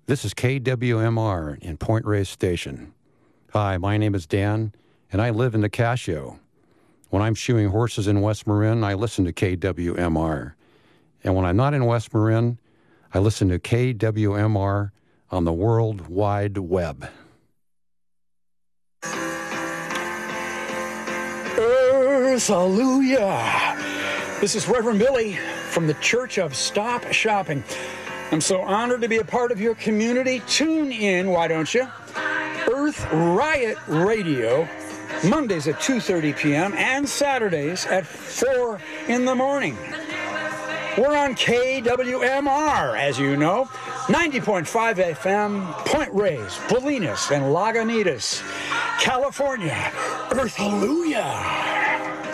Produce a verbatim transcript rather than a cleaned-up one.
This is K W M R in Point Reyes Station. Hi, my name is Dan, and I live in the Casio. When I'm shoeing horses in West Marin, I listen to K W M R. And when I'm not in West Marin, I listen to K W M R on the World Wide Web. Earth, hallelujah. This is Reverend Billy from the Church of Stop Shopping. I'm so honored to be a part of your community. Tune in, why don't you? Earth Riot Radio, Mondays at two thirty p.m. and Saturdays at four in the morning. We're on K W M R, as you know, ninety point five F M, Point Reyes, Bolinas, and Lagunitas, California. Earth, hallelujah.